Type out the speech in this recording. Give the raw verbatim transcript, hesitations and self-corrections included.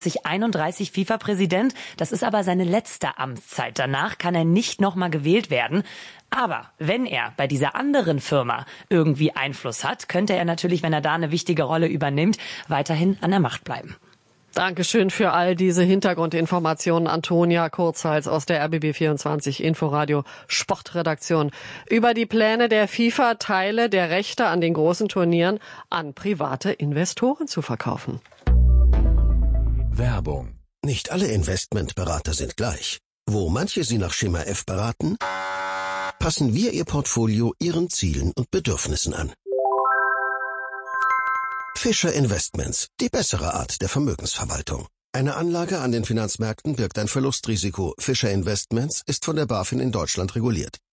einunddreißig FIFA-Präsident. Das ist aber seine letzte Amtszeit. Danach kann er nicht noch mal gewählt werden. Aber wenn er bei dieser anderen Firma irgendwie Einfluss hat, könnte er natürlich, wenn er da eine wichtige Rolle übernimmt, weiterhin an der Macht bleiben. Dankeschön für all diese Hintergrundinformationen, Antonia Kurzhals aus der R B B vierundzwanzig Inforadio Sportredaktion über die Pläne der FIFA, Teile der Rechte an den großen Turnieren an private Investoren zu verkaufen. Werbung. Nicht alle Investmentberater sind gleich. Wo manche Sie nach Schema F beraten, passen wir Ihr Portfolio Ihren Zielen und Bedürfnissen an. Fischer Investments, die bessere Art der Vermögensverwaltung. Eine Anlage an den Finanzmärkten birgt ein Verlustrisiko. Fischer Investments ist von der BaFin in Deutschland reguliert.